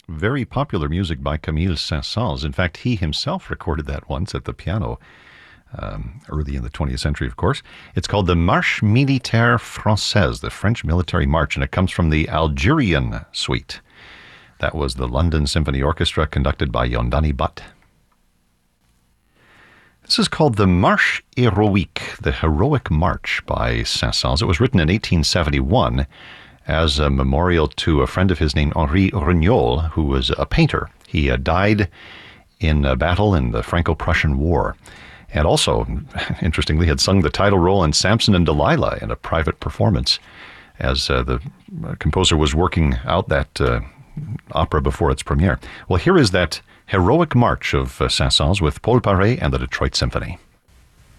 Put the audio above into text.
Very popular music by Camille Saint-Saëns. In fact, he himself recorded that once at the piano, early in the 20th century, of course. It's called the Marche Militaire Française, the French military march, and it comes from the Algerian Suite. That was the London Symphony Orchestra conducted by Yondani Butt. This is called the Marche Héroïque, the Heroic March by Saint-Saëns. It was written in 1871 as a memorial to a friend of his named Henri Regnault, who was a painter. He died in a battle in the Franco-Prussian War, and also, interestingly, had sung the title role in Samson and Delilah in a private performance as the composer was working out that opera before its premiere. Well, here is that heroic march of Saint-Saëns with Paul Paré and the Detroit Symphony.